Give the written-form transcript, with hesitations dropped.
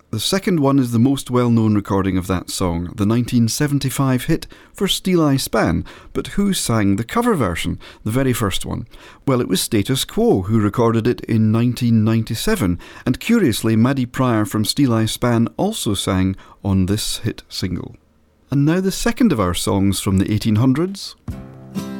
The second one is the most well-known recording of that song, the 1975 hit for Steal I Span. But who sang the cover version, the very first one? Well, it was Status Quo who recorded it in 1997, and curiously, Maddie Pryor from Steal I Span also sang on this hit single. And now the second of our songs from the 1800s.